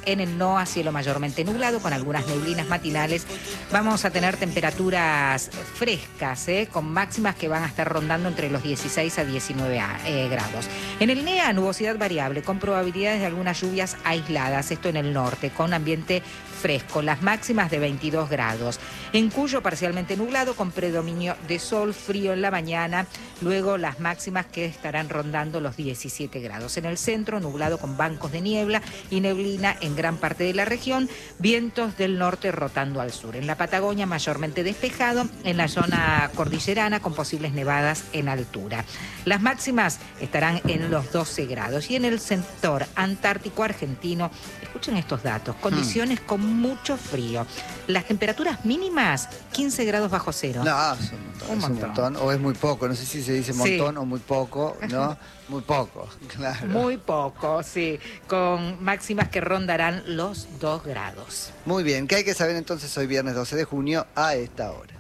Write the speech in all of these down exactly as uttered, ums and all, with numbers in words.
en el NOA, cielo mayormente nublado con algunas neblinas matinales. Vamos a tener temperaturas frescas, ¿eh? Con máximas que van a estar rondando entre los dieciséis a diecinueve eh, grados. En el NEA, nubosidad variable con probabilidades de algunas lluvias aisladas, esto en el norte, con ambiente fresco, las máximas de veintidós grados. En Cuyo, parcialmente nublado con predominio de sol, frío en la mañana, luego las máximas que estarán rondando los diecisiete grados. En el centro, nublado con bancos de niebla y neblina en gran parte de la región, vientos del norte rotando al sur. En la Patagonia, mayormente despejado, en la zona cordillerana con posibles nevadas en altura. Las máximas estarán en los doce grados. Y en el sector antártico argentino, escuchen estos datos, condiciones hmm. con mucho frío. Las temperaturas mínimas, quince grados bajo cero. No, es un montón, un, es montón. un montón. O es muy poco, no sé si se dice montón sí. o muy poco, ¿no? Muy poco, claro. Muy poco, sí. Con máximas que rondarán los dos grados. Muy bien, ¿qué hay que saber entonces hoy viernes doce de junio a esta hora?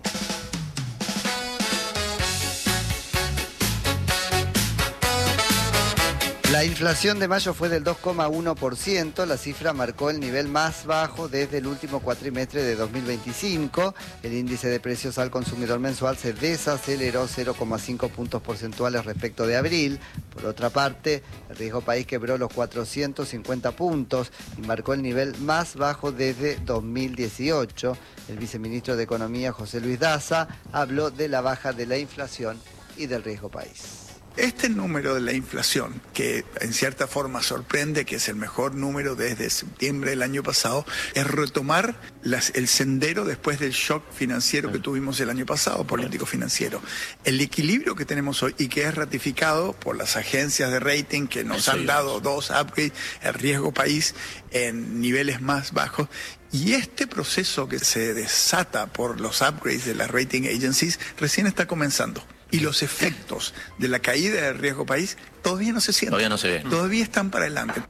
La inflación de mayo fue del dos coma uno por ciento, la cifra marcó el nivel más bajo desde el último cuatrimestre de dos mil veinticinco. El índice de precios al consumidor mensual se desaceleró cero coma cinco puntos porcentuales respecto de abril. Por otra parte, el riesgo país quebró los cuatrocientos cincuenta puntos y marcó el nivel más bajo desde dos mil dieciocho. El viceministro de Economía, José Luis Daza, habló de la baja de la inflación y del riesgo país. Este número de la inflación, que en cierta forma sorprende, que es el mejor número desde septiembre del año pasado, es retomar las, el sendero después del shock financiero que tuvimos el año pasado, político-financiero. El equilibrio que tenemos hoy y que es ratificado por las agencias de rating que nos han dado dos upgrades, el riesgo país en niveles más bajos. Y este proceso que se desata por los upgrades de las rating agencies recién está comenzando. Y los efectos de la caída del riesgo país todavía no se sienten. Todavía no se ven. Todavía están para adelante.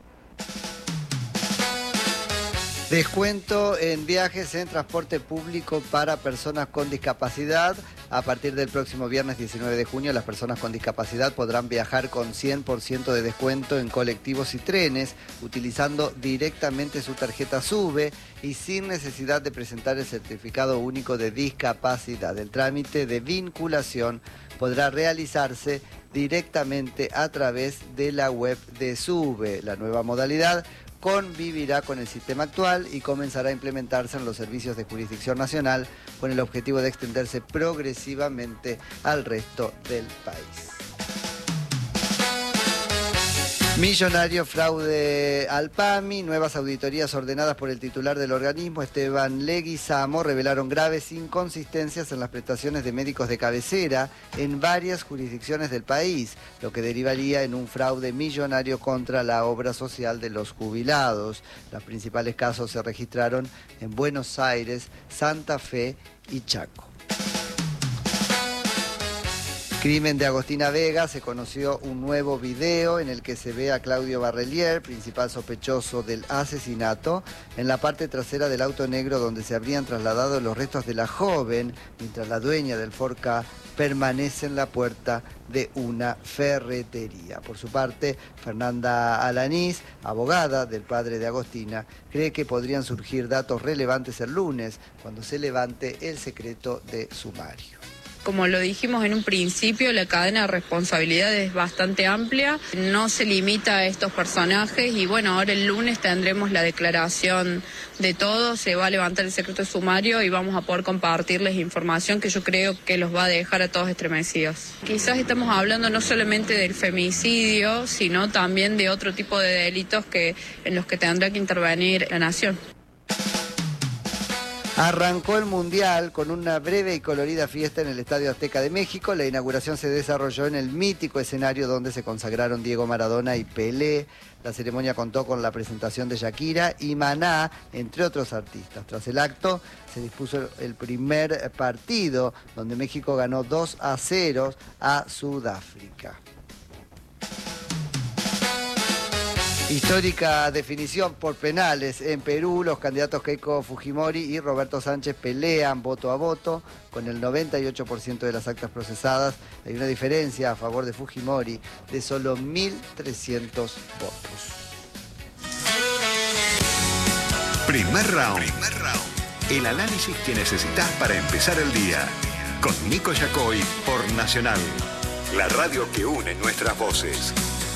Descuento en viajes en transporte público para personas con discapacidad. A partir del próximo viernes diecinueve de junio, las personas con discapacidad podrán viajar con cien por ciento de descuento en colectivos y trenes, utilizando directamente su tarjeta SUBE y sin necesidad de presentar el certificado único de discapacidad. El trámite de vinculación podrá realizarse directamente a través de la web de SUBE. La nueva modalidad convivirá con el sistema actual y comenzará a implementarse en los servicios de jurisdicción nacional con el objetivo de extenderse progresivamente al resto del país. Millonario fraude al PAMI, nuevas auditorías ordenadas por el titular del organismo, Esteban Leguizamo, revelaron graves inconsistencias en las prestaciones de médicos de cabecera en varias jurisdicciones del país, lo que derivaría en un fraude millonario contra la obra social de los jubilados. Los principales casos se registraron en Buenos Aires, Santa Fe y Chaco. Crimen de Agostina Vega, se conoció un nuevo video en el que se ve a Claudio Barrelier, principal sospechoso del asesinato, en la parte trasera del auto negro donde se habrían trasladado los restos de la joven, mientras la dueña del Ford Ka permanece en la puerta de una ferretería. Por su parte, Fernanda Alanís, abogada del padre de Agostina, cree que podrían surgir datos relevantes el lunes, cuando se levante el secreto de sumario. Como lo dijimos en un principio, la cadena de responsabilidad es bastante amplia, no se limita a estos personajes y bueno, ahora el lunes tendremos la declaración de todos, se va a levantar el secreto sumario y vamos a poder compartirles información que yo creo que los va a dejar a todos estremecidos. Quizás estamos hablando no solamente del femicidio, sino también de otro tipo de delitos que, en los que tendrá que intervenir la nación. Arrancó el Mundial con una breve y colorida fiesta en el Estadio Azteca de México. La inauguración se desarrolló en el mítico escenario donde se consagraron Diego Maradona y Pelé. La ceremonia contó con la presentación de Shakira y Maná, entre otros artistas. Tras el acto se dispuso el primer partido, donde México ganó dos a cero a Sudáfrica. Histórica definición por penales en Perú. Los candidatos Keiko Fujimori y Roberto Sánchez pelean voto a voto. Con el noventa y ocho por ciento de las actas procesadas, hay una diferencia a favor de Fujimori de solo mil trescientos votos. Primer round. Primer round. El análisis que necesitas para empezar el día. Con Nico Yacoy por Nacional. La radio que une nuestras voces.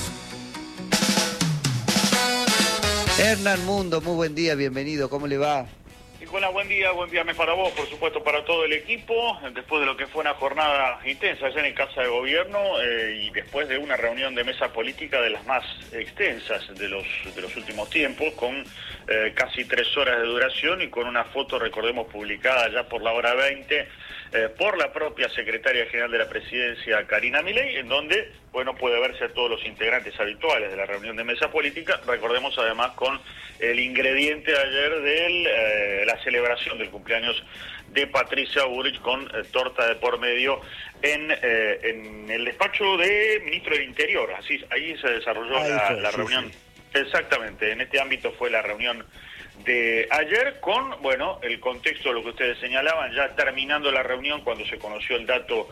Hernán Mundo, muy buen día, bienvenido, ¿cómo le va? Nicolás, buen día, buen viernes para vos, por supuesto para todo el equipo, después de lo que fue una jornada intensa allá en Casa de Gobierno eh, y después de una reunión de mesa política de las más extensas de los, de los últimos tiempos, con eh, casi tres horas de duración y con una foto, recordemos, publicada ya por la hora veinte, eh, por la propia secretaria general de la presidencia, Karina Milei, en donde, bueno, puede verse a todos los integrantes habituales de la reunión de mesa política, recordemos además con el ingrediente ayer de eh, la celebración del cumpleaños de Patricia Bullrich con eh, torta de por medio en, eh, en el despacho de ministro del Interior. Así, ahí se desarrolló ahí la, fue, la sí, reunión. Sí. Exactamente, en este ámbito fue la reunión de ayer con, bueno, el contexto de lo que ustedes señalaban, ya terminando la reunión cuando se conoció el dato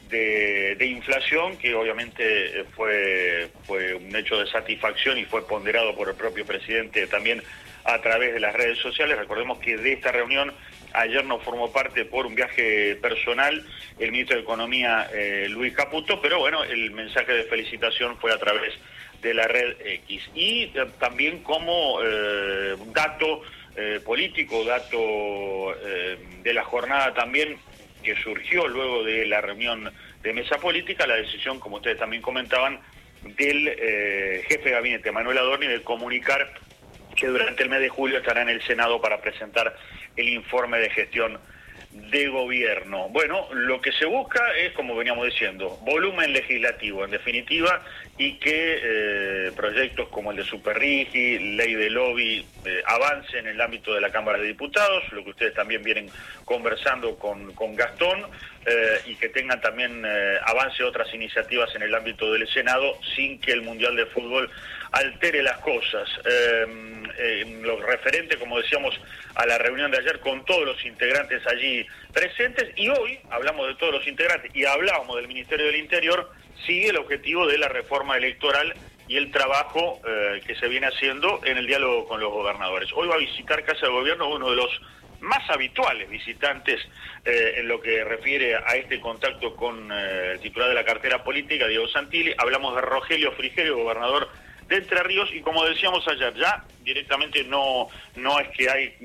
de, de inflación, que obviamente fue, fue un hecho de satisfacción y fue ponderado por el propio presidente también a través de las redes sociales. Recordemos que de esta reunión ayer no formó parte por un viaje personal el ministro de Economía, eh, Luis Caputo, pero bueno, el mensaje de felicitación fue a través de la red X. Y eh, también como eh, dato eh, político, dato eh, de la jornada también que surgió luego de la reunión de mesa política, la decisión, como ustedes también comentaban, del eh, jefe de gabinete, Manuel Adorni, de comunicar que durante el mes de julio estará en el Senado para presentar el informe de gestión de gobierno. Bueno, lo que se busca es, como veníamos diciendo, volumen legislativo, en definitiva, y que eh, proyectos como el de Superrigi, ley de lobby, eh, avancen en el ámbito de la Cámara de Diputados, lo que ustedes también vienen conversando con, con Gastón, eh, y que tengan también eh, avance otras iniciativas en el ámbito del Senado, sin que el Mundial de Fútbol altere las cosas. Eh, eh, lo referente, como decíamos, a la reunión de ayer con todos los integrantes allí presentes, y hoy hablamos de todos los integrantes y hablábamos del Ministerio del Interior, sigue el objetivo de la reforma electoral y el trabajo eh, que se viene haciendo en el diálogo con los gobernadores. Hoy va a visitar Casa de Gobierno uno de los más habituales visitantes eh, en lo que refiere a este contacto con eh, el titular de la cartera política, Diego Santilli. Hablamos de Rogelio Frigerio, gobernador de Entre Ríos, y como decíamos ayer, ya directamente no, no es que hay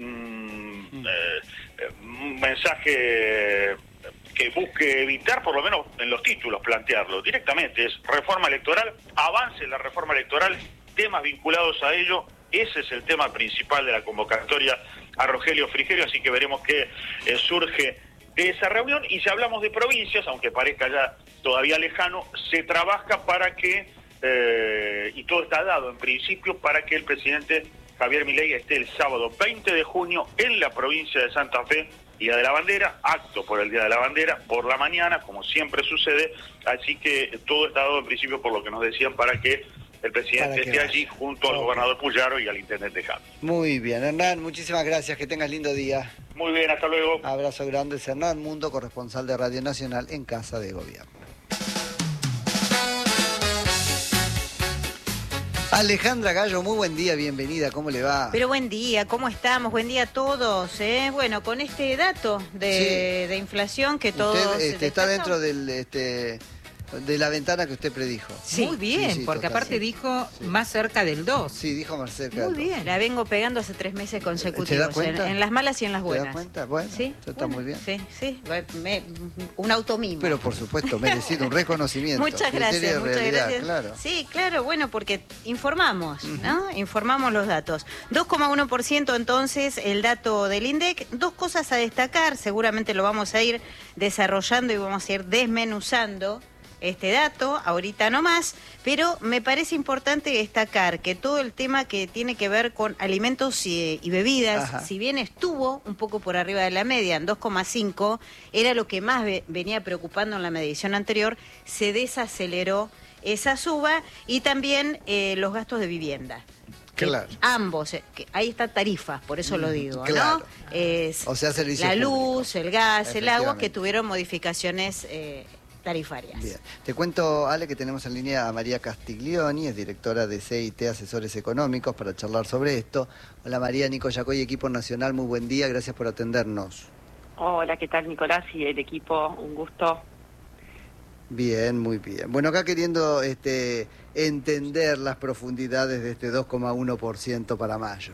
mm, eh, un mensaje que busque evitar, por lo menos en los títulos, plantearlo. Directamente es reforma electoral, avance en la reforma electoral, temas vinculados a ello. Ese es el tema principal de la convocatoria a Rogelio Frigerio, así que veremos qué eh, surge de esa reunión. Y si hablamos de provincias, aunque parezca ya todavía lejano, se trabaja para que, eh, y todo está dado en principio, para que el presidente Javier Milei esté el sábado veinte de junio en la provincia de Santa Fe, Día de la Bandera, acto por el Día de la Bandera, por la mañana, como siempre sucede, así que todo está dado en principio por lo que nos decían para que el presidente esté allí junto al gobernador Puyaro y al intendente Javi. Muy bien, Hernán, muchísimas gracias, que tengas lindo día. Muy bien, hasta luego. Abrazo grande, es Hernán Mundo, corresponsal de Radio Nacional en Casa de Gobierno. Alejandra Gallo, muy buen día, bienvenida, ¿cómo le va? Pero buen día, ¿cómo estamos? Buen día a todos. ¿eh? Bueno, con este dato de, sí. de inflación que todos... Usted este, está dentro del... Este, de la ventana que usted predijo. Sí, muy bien, sí, sí, porque total, aparte sí. dijo sí. más cerca del dos. Sí, dijo más cerca muy del dos. bien, la vengo pegando hace tres meses consecutivos. ¿Te das cuenta? En, en las malas y en las buenas. ¿Te das cuenta? Bueno, ¿Sí? eso está bueno, muy bien. Sí, sí, me, un automimo. Pero por supuesto, merecido un reconocimiento. Muchas gracias, muchas realidad, gracias. Claro. Sí, claro, bueno, porque informamos, uh-huh. ¿no? Informamos los datos. dos coma uno por ciento entonces el dato del INDEC. Dos cosas a destacar, seguramente lo vamos a ir desarrollando y vamos a ir desmenuzando este dato, ahorita no más, pero me parece importante destacar que todo el tema que tiene que ver con alimentos y, y bebidas, Ajá. si bien estuvo un poco por arriba de la media, en dos coma cinco, era lo que más ve, venía preocupando en la medición anterior, se desaceleró esa suba, y también eh, los gastos de vivienda. Claro. Eh, ambos, eh, que ahí está tarifas, por eso lo digo, claro. ¿no? Es o sea, servicios la luz, públicos. el gas, el agua, que tuvieron modificaciones eh, tarifarias. Bien. Te cuento, Ale, que tenemos en línea a María Castiglioni, es directora de C I T Asesores Económicos, para charlar sobre esto. Hola María, Nico Yacoy, equipo nacional, muy buen día, gracias por atendernos. Hola, ¿qué tal Nicolás y el equipo? Un gusto. Bien, muy bien. Bueno, acá queriendo este, entender las profundidades de este dos coma uno por ciento para mayo.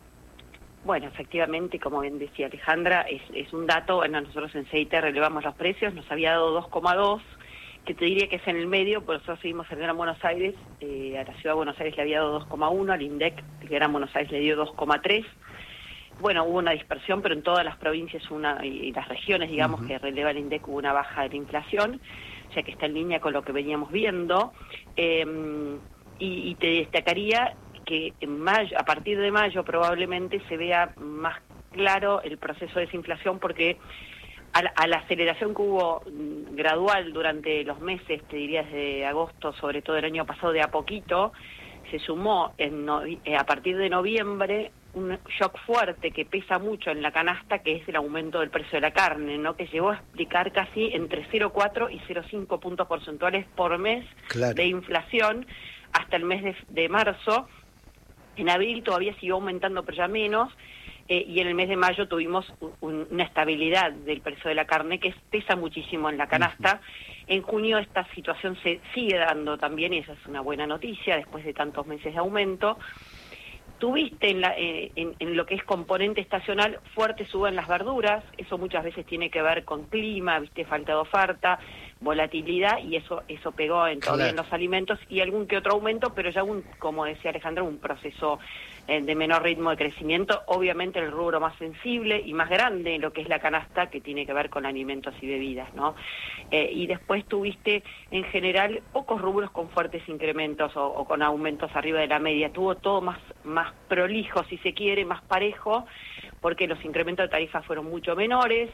Bueno, efectivamente, como bien decía Alejandra, es, es un dato, bueno, nosotros en C I T relevamos los precios, nos había dado dos coma dos, que te diría que es en el medio, por eso seguimos en Gran Buenos Aires, eh, a la Ciudad de Buenos Aires le había dado dos coma uno, al INDEC de Gran Buenos Aires le dio dos coma tres. Bueno, hubo una dispersión, pero en todas las provincias una y las regiones, digamos, uh-huh. que releva el INDEC, hubo una baja de la inflación, ya que está en línea con lo que veníamos viendo, eh, y, y te destacaría que en mayo, a partir de mayo probablemente se vea más claro el proceso de desinflación, porque a la, a la aceleración que hubo gradual durante los meses, te diría desde agosto, sobre todo el año pasado, de a poquito, se sumó en no, a partir de noviembre un shock fuerte que pesa mucho en la canasta, que es el aumento del precio de la carne, ¿no? Que llegó a explicar casi entre cero coma cuatro y cero coma cinco puntos porcentuales por mes claro. de inflación hasta el mes de, de marzo. En abril todavía siguió aumentando, pero ya menos, eh, y en el mes de mayo tuvimos un, una estabilidad del precio de la carne que pesa muchísimo en la canasta. Uh-huh. En junio esta situación se sigue dando también, y esa es una buena noticia, después de tantos meses de aumento. Tuviste en, la, eh, en, en lo que es componente estacional fuerte suba en las verduras, eso muchas veces tiene que ver con clima, viste, falta de oferta, volatilidad, y eso eso pegó en todavía claro. en los alimentos, y algún que otro aumento, pero ya un, como decía Alejandra, un proceso eh, de menor ritmo de crecimiento. Obviamente el rubro más sensible y más grande en lo que es la canasta, que tiene que ver con alimentos y bebidas, ¿no? Eh, y después tuviste en general pocos rubros con fuertes incrementos o, o con aumentos arriba de la media, tuvo todo más más prolijo, si se quiere, más parejo, porque los incrementos de tarifas fueron mucho menores.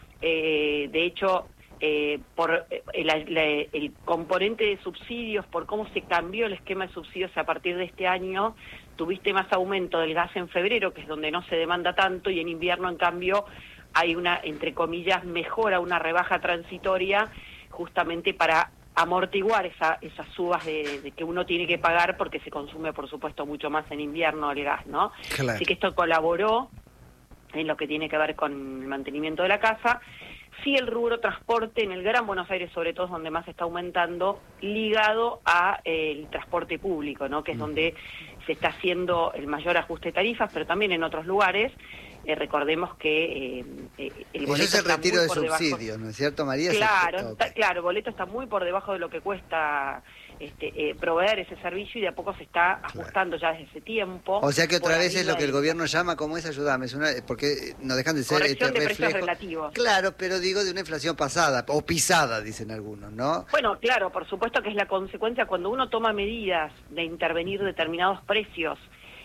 Eh, de hecho, eh, por el, el, el componente de subsidios, por cómo se cambió el esquema de subsidios a partir de este año, tuviste más aumento del gas en febrero, que es donde no se demanda tanto, y en invierno, en cambio, hay una, entre comillas, mejora, una rebaja transitoria, justamente para amortiguar esa, esas subas de, de que uno tiene que pagar, porque se consume, por supuesto, mucho más en invierno el gas, ¿no? Claro. Así que esto colaboró en lo que tiene que ver con el mantenimiento de la casa. Sí, el rubro transporte en el Gran Buenos Aires, sobre todo, es donde más está aumentando, ligado a eh, el transporte público, ¿no? Que es mm. donde se está haciendo el mayor ajuste de tarifas, pero también en otros lugares. Eh, recordemos que eh, eh, el boleto Eso es el está retiro muy de por subsidios, debajo. ¿No es cierto, María? Claro, okay. está, claro, el boleto está muy por debajo de lo que cuesta este, eh, proveer ese servicio, y de a poco se está ajustando claro. ya desde ese tiempo. O sea que otra vez es lo que el gobierno llama, ¿cómo es? Ayúdame, es una, porque no dejan de ser corrección este de reflejo. Precios relativos. Claro, pero digo de una inflación pasada, o pisada, dicen algunos, ¿no? Bueno, claro, por supuesto que es la consecuencia cuando uno toma medidas de intervenir determinados precios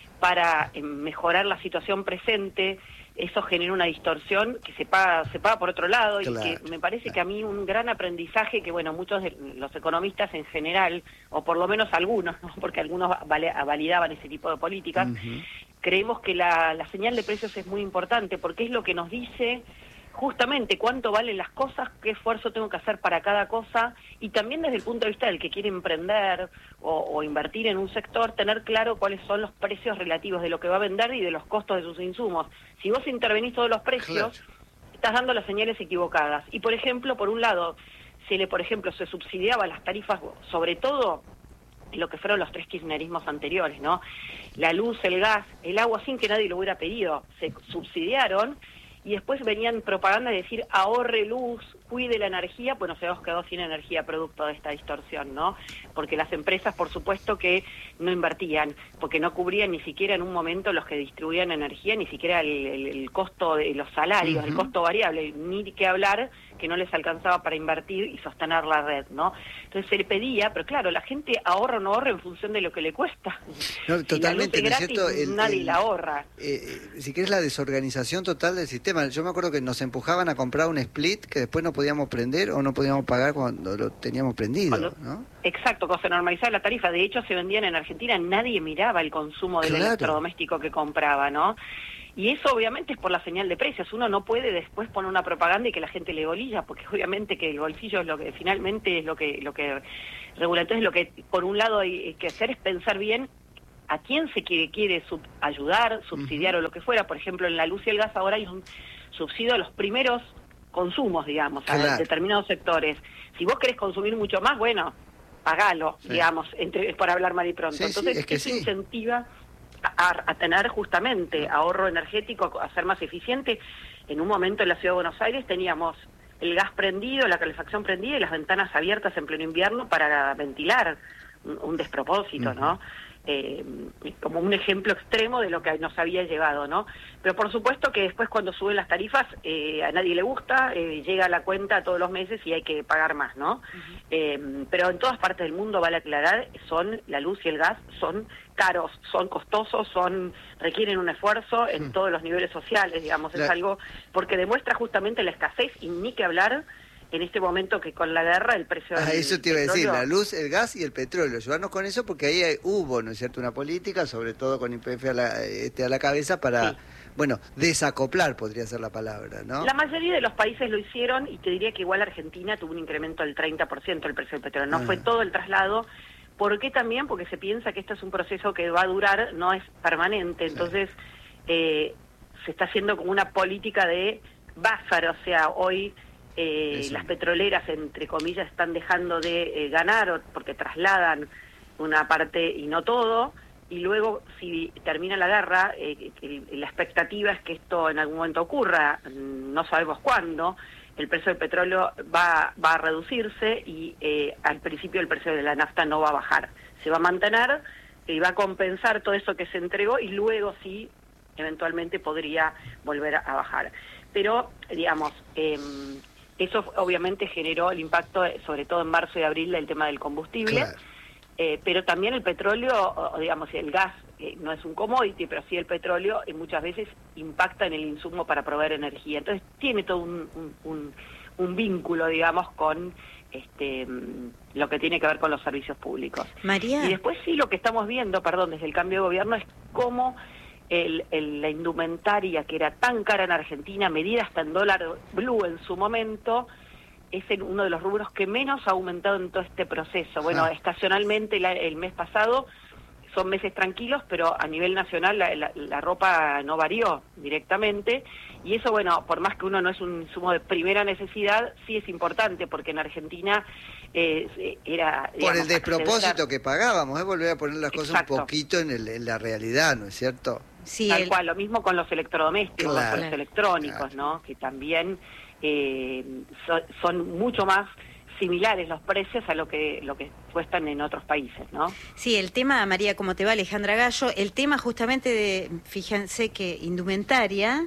para eh, mejorar la situación presente. Eso genera una distorsión que se paga se paga por otro lado, claro, y que me parece claro. que a mí un gran aprendizaje que, bueno, muchos de los economistas en general, o por lo menos algunos, ¿no? Porque algunos validaban ese tipo de políticas, uh-huh. creemos que la, la señal de precios es muy importante, porque es lo que nos dice justamente cuánto valen las cosas, qué esfuerzo tengo que hacer para cada cosa, y también desde el punto de vista del que quiere emprender o, o invertir en un sector, tener claro cuáles son los precios relativos de lo que va a vender y de los costos de sus insumos. Si vos intervenís todos los precios, claro. estás dando las señales equivocadas. Y, por ejemplo, por un lado, se le, por ejemplo, se subsidiaba las tarifas, sobre todo lo que fueron los tres kirchnerismos anteriores, ¿no? La luz, el gas, el agua, sin que nadie lo hubiera pedido, se subsidiaron. Y después venían propaganda de decir ahorre luz, cuide la energía. Bueno, se nos quedó sin energía producto de esta distorsión, ¿no? Porque las empresas, por supuesto, que no invertían, porque no cubrían ni siquiera en un momento los que distribuían energía, ni siquiera el, el, el costo de los salarios, uh-huh. el costo variable, ni que hablar que no les alcanzaba para invertir y sostener la red, ¿no? Entonces se le pedía, pero claro, la gente ahorra o no ahorra en función de lo que le cuesta. No, totalmente, si la luz es gratis, ¿no es cierto? El, nadie el, la ahorra. Eh, si querés, la desorganización total del sistema. Yo me acuerdo que nos empujaban a comprar un split que después no podíamos prender o no podíamos pagar cuando lo teníamos prendido, cuando, ¿no? Exacto, cuando se normalizaba la tarifa. De hecho, se vendían en Argentina, nadie miraba el consumo del claro. electrodoméstico que compraba, ¿no? Y eso obviamente es por la señal de precios. Uno no puede después poner una propaganda y que la gente le bolilla, porque obviamente que el bolsillo es lo que finalmente es lo que lo que regula. Entonces lo que por un lado hay que hacer es pensar bien a quién se quiere, quiere sub, ayudar, subsidiar uh-huh. o lo que fuera. Por ejemplo, en la luz y el gas ahora hay un subsidio a los primeros consumos, digamos, claro. a determinados sectores. Si vos querés consumir mucho más, bueno, pagalo, sí. digamos, entre, por hablar mal y pronto. Sí, Entonces, sí, es que eso sí. incentiva a, a tener justamente ahorro energético, a ser más eficiente. En un momento en la Ciudad de Buenos Aires teníamos el gas prendido, la calefacción prendida y las ventanas abiertas en pleno invierno para ventilar. Un, un despropósito, uh-huh. ¿no? Eh, como un ejemplo extremo de lo que nos había llevado, ¿no? Pero por supuesto que después cuando suben las tarifas eh, a nadie le gusta, eh, llega la cuenta todos los meses y hay que pagar más, ¿no? Uh-huh. Eh, pero en todas partes del mundo, vale aclarar, son la luz y el gas son caros, son costosos, son requieren un esfuerzo en uh-huh. todos los niveles sociales, digamos, la... es algo porque demuestra justamente la escasez y ni que hablar en este momento que con la guerra el precio ah, del eso te iba a petróleo... decir, la luz, el gas y el petróleo. Ayudarnos con eso porque ahí hay, hubo, ¿no es cierto?, una política, sobre todo con Y P F a la, este, a la cabeza para, sí. bueno, desacoplar podría ser la palabra, ¿no? La mayoría de los países lo hicieron y te diría que igual Argentina tuvo un incremento del treinta por ciento del precio del petróleo. No ah. fue todo el traslado. ¿Por qué también? Porque se piensa que esto es un proceso que va a durar, no es permanente. Entonces, sí. eh, se está haciendo como una política de buffer, o sea, hoy... Eh, las petroleras, entre comillas, están dejando de eh, ganar porque trasladan una parte y no todo, y luego si termina la guerra, eh, el, la expectativa es que esto en algún momento ocurra, no sabemos cuándo, el precio del petróleo va, va a reducirse y eh, al principio el precio de la nafta no va a bajar, se va a mantener y va a compensar todo eso que se entregó y luego sí, eventualmente podría volver a, a bajar. Pero, digamos... Eh, Eso obviamente generó el impacto, sobre todo en marzo y abril, del tema del combustible, claro. eh, pero también el petróleo, o, digamos, el gas eh, no es un commodity, pero sí el petróleo eh, muchas veces impacta en el insumo para proveer energía. Entonces tiene todo un, un, un, un vínculo, digamos, con este lo que tiene que ver con los servicios públicos. María. Y después sí lo que estamos viendo, perdón, desde el cambio de gobierno es cómo... El, el, la indumentaria que era tan cara en Argentina, medida hasta en dólar blue en su momento, es en uno de los rubros que menos ha aumentado en todo este proceso. Bueno, ah. estacionalmente la, el mes pasado son meses tranquilos, pero a nivel nacional la, la, la ropa no varió directamente, y eso, bueno, por más que uno no es un insumo de primera necesidad, sí es importante, porque en Argentina eh, era... Digamos, por el despropósito acceder... que pagábamos, ¿eh? Volver a poner las cosas Exacto. un poquito en, el, en la realidad, ¿no es cierto? Sí, Tal el... cual, lo mismo con los electrodomésticos, claro, con los electrónicos, claro. ¿no? Que también eh, so, son mucho más similares los precios a lo que lo que cuestan en otros países, ¿no? Sí, el tema, María, ¿cómo te va, Alejandra Gallo? El tema justamente de, fíjense que indumentaria,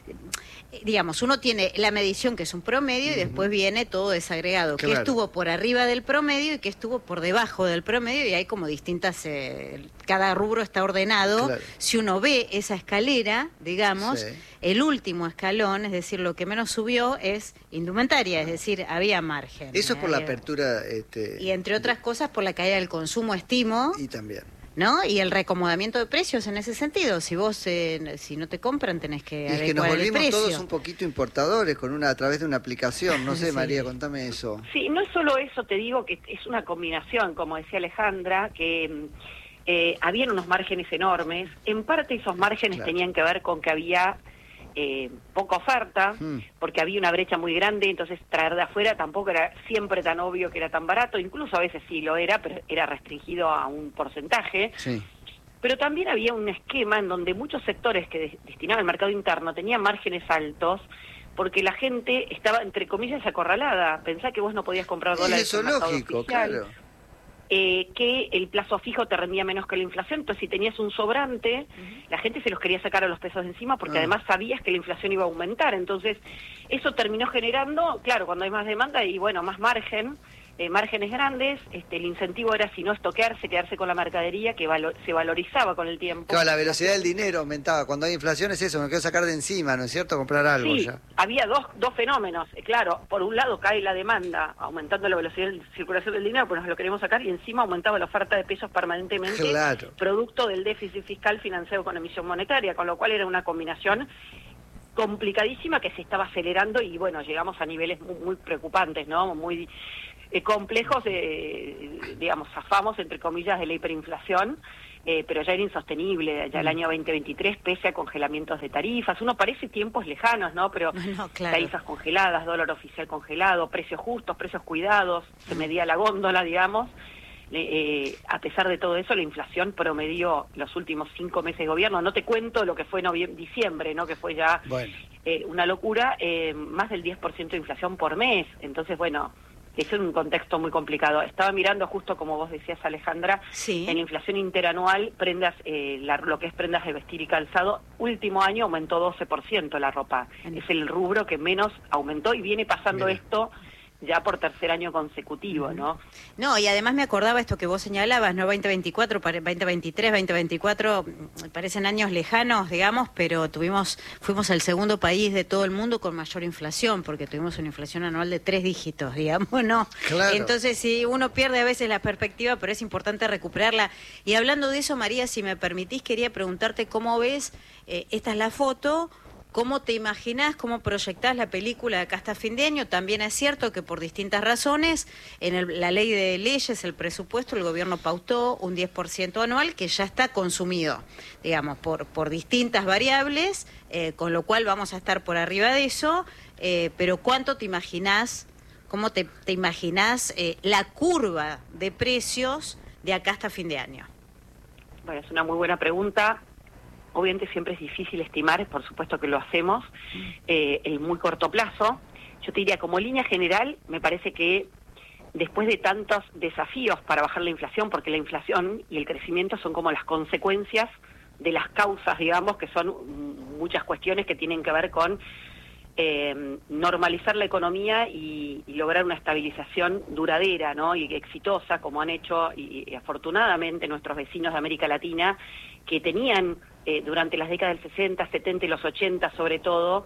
digamos, uno tiene la medición que es un promedio uh-huh. y después viene todo desagregado, claro. que estuvo por arriba del promedio y que estuvo por debajo del promedio, y hay como distintas, eh, cada rubro está ordenado. Claro. Si uno ve esa escalera, digamos, sí. el último escalón, es decir, lo que menos subió es indumentaria, es decir, había margen. Eso es por la apertura... Este, y entre otras de... cosas por la caída del consumo, estimo. Y también. ¿No? Y el reacomodamiento de precios en ese sentido. Si vos, eh, si no te compran, tenés que adecuar el precio. Es que nos volvimos todos un poquito importadores con una a través de una aplicación. No sé, sí. María, contame eso. Sí, no es solo eso, te digo que es una combinación, como decía Alejandra, que eh, habían unos márgenes enormes. En parte esos márgenes claro. tenían que ver con que había eh, poca oferta, mm. porque había una brecha muy grande, entonces traer de afuera tampoco era siempre tan obvio que era tan barato, incluso a veces sí lo era, pero era restringido a un porcentaje. Sí. Pero también había un esquema en donde muchos sectores que de- destinaban al mercado interno tenían márgenes altos, porque la gente estaba, entre comillas, acorralada. Pensá que vos no podías comprar dólares eso en el mercado lógico, oficial. claro. Eh, que el plazo fijo te rendía menos que la inflación, entonces si tenías un sobrante, uh-huh. la gente se los quería sacar a los pesos de encima porque uh-huh. además sabías que la inflación iba a aumentar, entonces eso terminó generando, claro, cuando hay más demanda y bueno, más margen, eh, márgenes grandes, este, el incentivo era si no estoquearse, quedarse con la mercadería que valo se valorizaba con el tiempo. Claro, la velocidad del dinero aumentaba. Cuando hay inflación es eso, me quiero sacar de encima, ¿no es cierto? Comprar algo sí, ya. Había dos, dos fenómenos. Claro, por un lado cae la demanda, aumentando la velocidad de circulación del dinero, pues nos lo queremos sacar, y encima aumentaba la oferta de pesos permanentemente, claro, producto del déficit fiscal financiado con emisión monetaria, con lo cual era una combinación complicadísima que se estaba acelerando y bueno, llegamos a niveles muy, muy preocupantes, ¿no? Muy eh, complejos, eh, digamos, zafamos entre comillas de la hiperinflación, eh, pero ya era insostenible, ya el año veinte veintitrés, pese a congelamientos de tarifas, uno parece tiempos lejanos, ¿no? Pero no, claro. Tarifas congeladas, dólar oficial congelado, precios justos, precios cuidados, se medía la góndola, digamos. Eh, a pesar de todo eso, la inflación promedió los últimos cinco meses de gobierno, no te cuento lo que fue noviembre, diciembre, ¿no? Que fue ya bueno. eh, una locura, eh, más del diez por ciento de inflación por mes. Entonces, bueno, eso es un contexto muy complicado. Estaba mirando justo como vos decías, Alejandra, sí. en la inflación interanual, prendas, eh, la, lo que es prendas de vestir y calzado, último año aumentó doce por ciento la ropa. Bien. Es el rubro que menos aumentó y viene pasando Bien. esto ya por tercer año consecutivo, ¿no? No, y además me acordaba esto que vos señalabas, ¿no? veinte veinticuatro, veinte veintitrés, veinte veinticuatro, parecen años lejanos, digamos, pero tuvimos, fuimos el segundo país de todo el mundo con mayor inflación, porque tuvimos una inflación anual de tres dígitos, digamos, ¿no? Claro. Entonces, sí, uno pierde a veces la perspectiva, pero es importante recuperarla. Y hablando de eso, María, si me permitís, quería preguntarte cómo ves, eh, esta es la foto, ¿cómo te imaginás, cómo proyectás la película de acá hasta fin de año? También es cierto que por distintas razones, en el, la ley de leyes, el presupuesto, el gobierno pautó un diez por ciento anual que ya está consumido, digamos, por, por distintas variables, eh, con lo cual vamos a estar por arriba de eso, eh, pero ¿cuánto te imaginás, cómo te, te imaginás eh, la curva de precios de acá hasta fin de año? Bueno, es una muy buena pregunta. Obviamente siempre es difícil estimar, por supuesto que lo hacemos, eh, en muy corto plazo. Yo te diría, como línea general, me parece que después de tantos desafíos para bajar la inflación, porque la inflación y el crecimiento son como las consecuencias de las causas, digamos, que son muchas cuestiones que tienen que ver con eh, normalizar la economía y, y lograr una estabilización duradera, ¿no? Y exitosa, como han hecho, y, y afortunadamente nuestros vecinos de América Latina, que tenían eh, durante las décadas del sesenta, setenta y los ochenta sobre todo,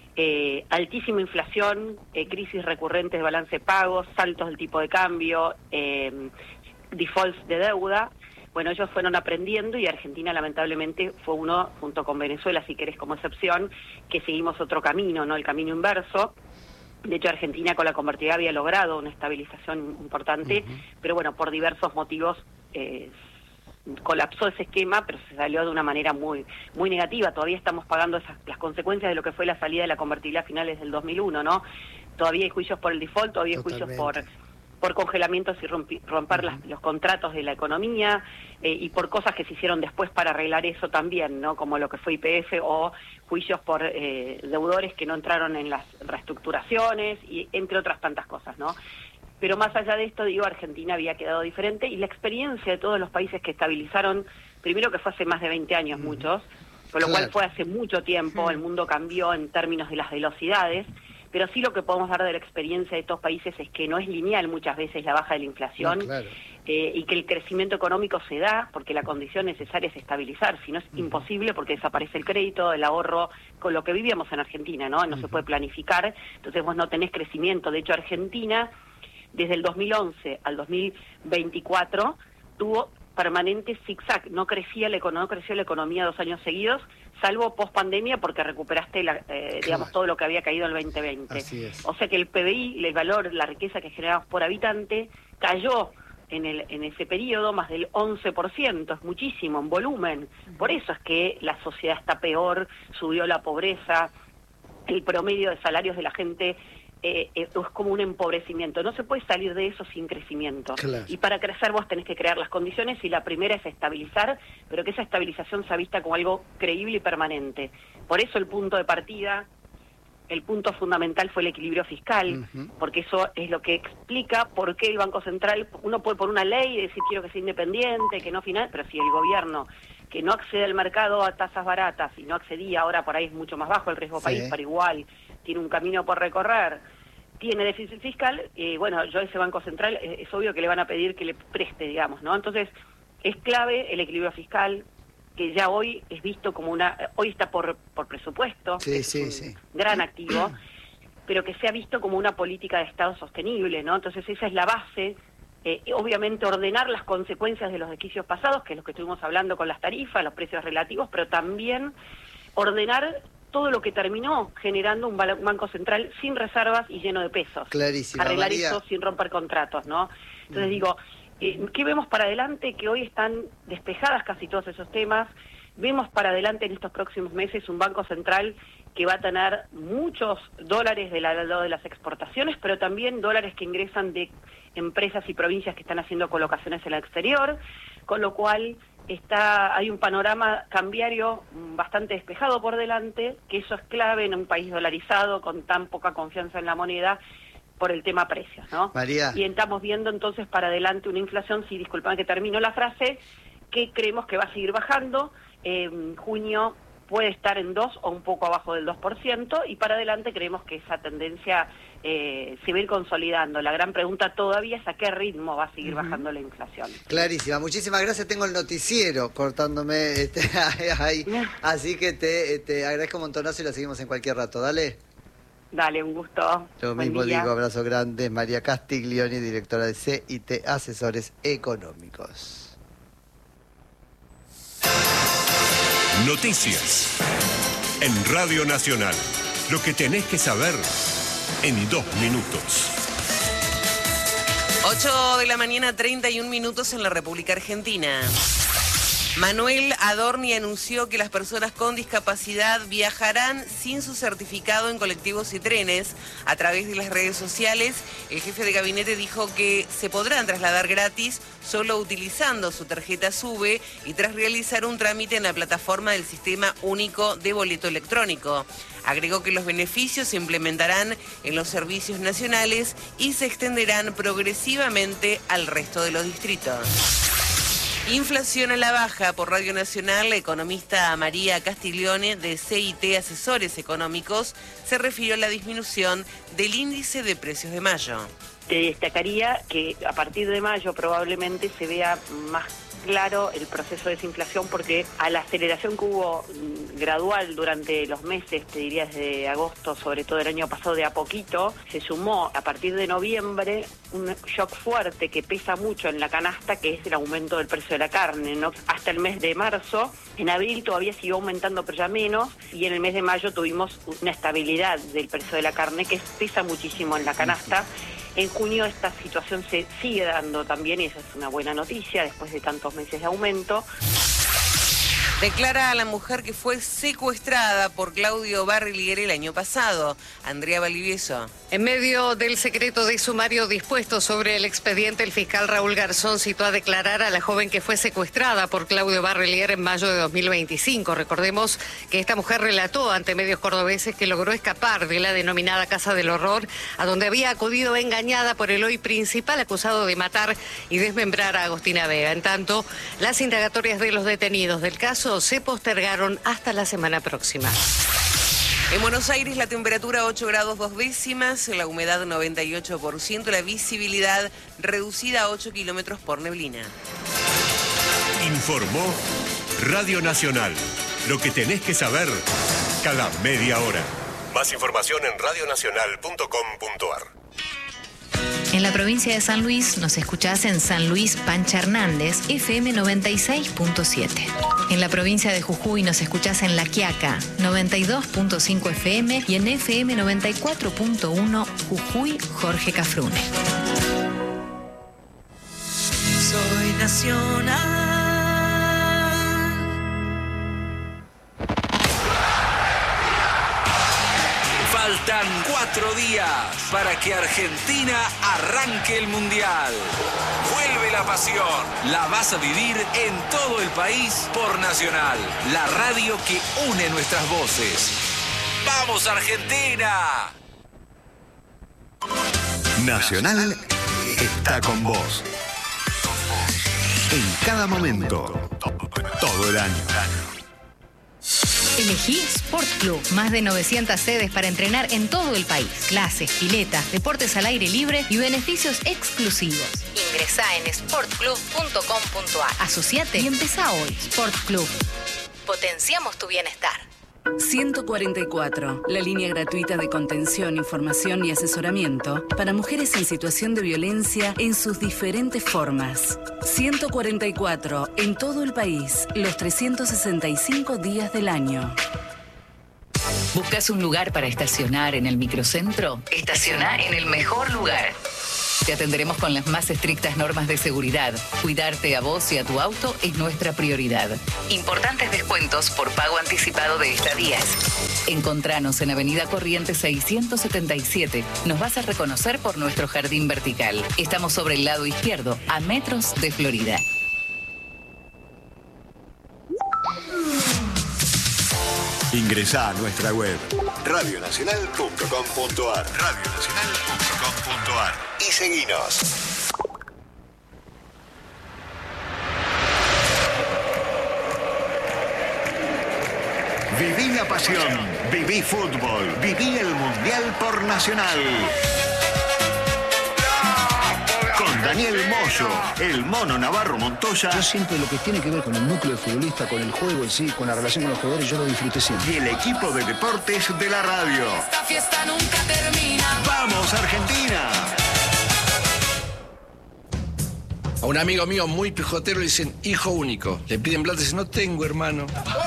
eh, altísima inflación, eh, crisis recurrentes de balance de pagos, saltos del tipo de cambio, eh, defaults de deuda. Bueno, ellos fueron aprendiendo y Argentina lamentablemente fue uno, junto con Venezuela, si querés como excepción, que seguimos otro camino, ¿no? El camino inverso. De hecho, Argentina con la convertibilidad había logrado una estabilización importante, uh-huh. pero bueno, por diversos motivos eh, colapsó ese esquema, pero se salió de una manera muy muy negativa. Todavía estamos pagando esas, las consecuencias de lo que fue la salida de la convertibilidad a finales del dos mil uno, ¿no? Todavía hay juicios por el default, todavía hay Totalmente. juicios por por congelamientos y rompi, romper uh-huh. las, los contratos de la economía eh, y por cosas que se hicieron después para arreglar eso también, ¿no? Como lo que fue I P F o juicios por eh, deudores que no entraron en las reestructuraciones y entre otras tantas cosas, ¿no? Pero más allá de esto, digo, Argentina había quedado diferente y la experiencia de todos los países que estabilizaron, primero que fue hace más de veinte años uh-huh. muchos, con lo claro. cual fue hace mucho tiempo, uh-huh. el mundo cambió en términos de las velocidades, pero sí lo que podemos dar de la experiencia de estos países es que no es lineal muchas veces la baja de la inflación, no, claro. eh, y que el crecimiento económico se da porque la condición necesaria es estabilizar, si no es uh-huh. imposible porque desaparece el crédito, el ahorro, con lo que vivíamos en Argentina, ¿no? No uh-huh. se puede planificar, entonces vos no tenés crecimiento. De hecho, Argentina, desde el dos mil once al dos mil veinticuatro, tuvo permanente zigzag, no crecía la, no creció la economía dos años seguidos, salvo post pandemia porque recuperaste la, eh, digamos todo lo que había caído en el veinte veinte. Así es. O sea que el P B I, el valor, la riqueza que generamos por habitante, cayó en el en ese periodo más del once por ciento, es muchísimo en volumen. Por eso es que la sociedad está peor, subió la pobreza, el promedio de salarios de la gente Eh, eh, es como un empobrecimiento. No se puede salir de eso sin crecimiento. Claro. Y para crecer vos tenés que crear las condiciones y la primera es estabilizar, pero que esa estabilización sea vista como algo creíble y permanente. Por eso el punto de partida, el punto fundamental fue el equilibrio fiscal, uh-huh. porque eso es lo que explica por qué el Banco Central, uno puede por una ley decir quiero que sea independiente, que no final, pero si el gobierno que no accede al mercado a tasas baratas y no accedía, ahora por ahí es mucho más bajo el riesgo sí. país, para igual tiene un camino por recorrer, tiene déficit fiscal, y bueno, yo a ese Banco Central es, es obvio que le van a pedir que le preste, digamos, ¿no? Entonces, es clave el equilibrio fiscal, que ya hoy es visto como una... Hoy está por, por presupuesto, sí, que sí, es un sí. gran activo, pero que se ha visto como una política de Estado sostenible, ¿no? Entonces, esa es la base. Eh, obviamente, ordenar las consecuencias de los desquicios pasados, que es lo que estuvimos hablando con las tarifas, los precios relativos, pero también ordenar todo lo que terminó generando un banco central sin reservas y lleno de pesos. Clarísimo, Arreglar María. eso sin romper contratos, ¿no? Entonces mm. digo, eh, ¿qué vemos para adelante? Que hoy están despejadas casi todos esos temas. Vemos para adelante en estos próximos meses un banco central que va a tener muchos dólares del lado de las exportaciones, pero también dólares que ingresan de empresas y provincias que están haciendo colocaciones en el exterior, con lo cual está hay un panorama cambiario bastante despejado por delante, que eso es clave en un país dolarizado con tan poca confianza en la moneda por el tema precios, ¿no? María. Y estamos viendo entonces para adelante una inflación, sí, disculpame que termino la frase, que creemos que va a seguir bajando. Eh, junio puede estar en dos o un poco abajo del dos por ciento, y para adelante creemos que esa tendencia eh, se va a ir consolidando. La gran pregunta todavía es a qué ritmo va a seguir uh-huh. bajando la inflación. Clarísima, muchísimas gracias. Tengo el noticiero cortándome este, ahí, así que te, te agradezco un montonazo y la seguimos en cualquier rato. Dale. Dale, un gusto. Lo Buen mismo día. digo, abrazo grande. María Castiglioni, directora de C I T Asesores Económicos. Noticias en Radio Nacional. Lo que tenés que saber en dos minutos. ocho de la mañana, treinta y un minutos en la República Argentina. Manuel Adorni anunció que las personas con discapacidad viajarán sin su certificado en colectivos y trenes. A través de las redes sociales, el jefe de gabinete dijo que se podrán trasladar gratis solo utilizando su tarjeta SUBE y tras realizar un trámite en la plataforma del Sistema Único de Boleto Electrónico. Agregó que los beneficios se implementarán en los servicios nacionales y se extenderán progresivamente al resto de los distritos. Inflación a la baja. Por Radio Nacional, la economista María Castiglione de C I T Asesores Económicos se refirió a la disminución del índice de precios de mayo. Te destacaría que a partir de mayo probablemente se vea más claro el proceso de desinflación, porque a la aceleración que hubo gradual durante los meses, te diría desde agosto, sobre todo el año pasado, de a poquito, se sumó a partir de noviembre un shock fuerte que pesa mucho en la canasta, que es el aumento del precio de la carne, ¿no? Hasta el mes de marzo, en abril todavía siguió aumentando, pero ya menos, y en el mes de mayo tuvimos una estabilidad del precio de la carne que pesa muchísimo en la canasta. En junio esta situación se sigue dando también, y esa es una buena noticia después de tantos meses de aumento. Declara a la mujer que fue secuestrada por Claudio Barrigliere el año pasado. Andrea Valdivieso. En medio del secreto de sumario dispuesto sobre el expediente, el fiscal Raúl Garzón citó a declarar a la joven que fue secuestrada por Claudio Barrigliere en mayo de dos mil veinticinco. Recordemos que esta mujer relató ante medios cordobeses que logró escapar de la denominada Casa del Horror, a donde había acudido engañada por el hoy principal acusado de matar y desmembrar a Agostina Vega. En tanto, las indagatorias de los detenidos del caso se postergaron hasta la semana próxima. En Buenos Aires la temperatura ocho grados dos décimas, la humedad noventa y ocho por ciento, la visibilidad reducida a ocho kilómetros por neblina. Informó Radio Nacional. Lo que tenés que saber cada media hora. Más información en radio nacional punto com punto ar. En la provincia de San Luis nos escuchás en San Luis Pancha Hernández, F M noventa y seis punto siete. En la provincia de Jujuy nos escuchás en La Quiaca, noventa y dos punto cinco F M, y en F M noventa y cuatro punto uno Jujuy, Jorge Cafrune. Soy nacional. Faltan cuatro días para que Argentina arranque el Mundial. Vuelve la pasión. La vas a vivir en todo el país por Nacional, la radio que une nuestras voces. ¡Vamos, Argentina! Nacional está con vos. En cada momento, todo el año. Elegí Sport Club. Más de novecientas sedes para entrenar en todo el país. Clases, piletas, deportes al aire libre y beneficios exclusivos. Ingresá en sport club punto com punto a r. Asociate y empezá hoy. Sport Club. Potenciamos tu bienestar. ciento cuarenta y cuatro, la línea gratuita de contención, información y asesoramiento para mujeres en situación de violencia en sus diferentes formas. ciento cuarenta y cuatro, en todo el país, los trescientos sesenta y cinco días del año. ¿Buscas un lugar para estacionar en el microcentro? Estaciona en el mejor lugar. Te atenderemos con las más estrictas normas de seguridad. Cuidarte a vos y a tu auto es nuestra prioridad. Importantes descuentos por pago anticipado de estadías. Encontranos en Avenida Corrientes seiscientos setenta y siete. Nos vas a reconocer por nuestro jardín vertical. Estamos sobre el lado izquierdo, a metros de Florida. Ingresá a nuestra web radio nacional punto com punto a r radio nacional punto com punto a r y seguinos. Viví la pasión, viví fútbol, viví el Mundial por Nacional. Con Daniel Moyo, el Mono Navarro Montoya. Yo siempre lo que tiene que ver con el núcleo de futbolista, con el juego en sí, con la relación con los jugadores, yo lo disfruté siempre. Y el equipo de deportes de la radio. Esta fiesta nunca termina. ¡Vamos, Argentina! A un amigo mío muy pijotero le dicen hijo único. Le piden plata y dicen, no tengo, hermano.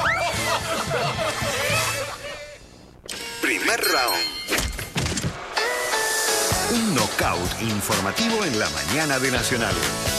Primer round. Un knockout informativo en la mañana de Nacional.